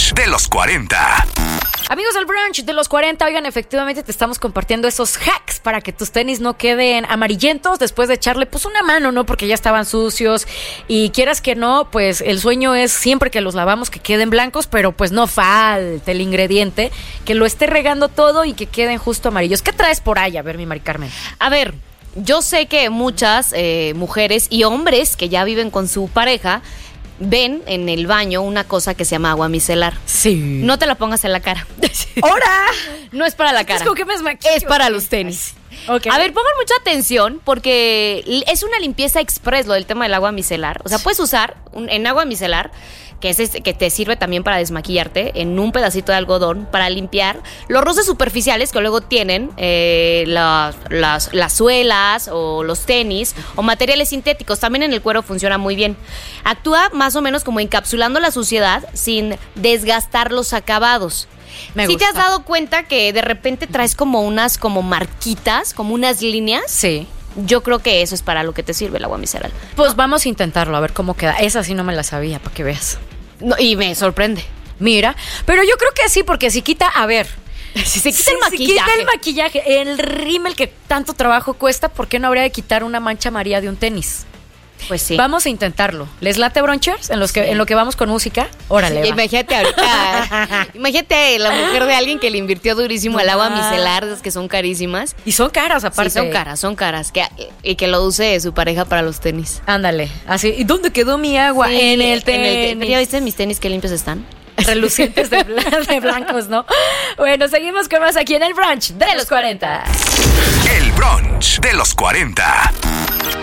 brunch de los 40. Amigos del brunch de los 40, oigan, efectivamente te estamos compartiendo esos hacks para que tus tenis no queden amarillentos después de echarle pues una mano, ¿no? Porque ya estaban sucios y quieras que no, pues el sueño es siempre que los lavamos que queden blancos, pero pues no falte el ingrediente, que lo esté regando todo y que queden justo amarillos. ¿Qué traes por ahí? A ver, mi Mari Carmen. A ver, yo sé que muchas mujeres y hombres que ya viven con su pareja ven en el baño una cosa que se llama agua micelar. Sí. No te la pongas en la cara. ¡Hora! No es para la cara. ¿Con qué me desmaquillo? Es para los tenis. Okay. A ver, pongan mucha atención porque es una limpieza express lo del tema del agua micelar. O sea, puedes usar en agua micelar, que que te sirve también para desmaquillarte, en un pedacito de algodón para limpiar los roces superficiales que luego tienen las suelas o los tenis o materiales sintéticos. También en el cuero funciona muy bien. Actúa más o menos como encapsulando la suciedad sin desgastar los acabados. ¿Sí te has dado cuenta que de repente traes como unas como marquitas, como unas líneas? Sí. Yo creo que eso es para lo que te sirve el agua micelar. Pues vamos a intentarlo, a ver cómo queda. Esa sí no me la sabía, para que veas. No, y me sorprende. Mira, pero yo creo que sí, porque si quita, a ver, Si se quita el si maquillaje. quita el maquillaje, el rímel que tanto trabajo cuesta, ¿por qué no habría de quitar una mancha amarilla de un tenis? Pues sí. Vamos a intentarlo. ¿Les late, brunchers? En lo que vamos con música. Órale. Sí, imagínate ahorita. Imagínate la mujer de alguien que le invirtió durísimo al agua micelar, esas que son carísimas. Y son caras, aparte. Sí, son caras. Y que lo use su pareja para los tenis. Ándale. Así. ¿Y dónde quedó mi agua? Sí, en el tenis. ¿Ya viste mis tenis qué limpios están? Relucientes de blancos, ¿no? Bueno, seguimos con más aquí en el brunch de los 40. El brunch de los 40.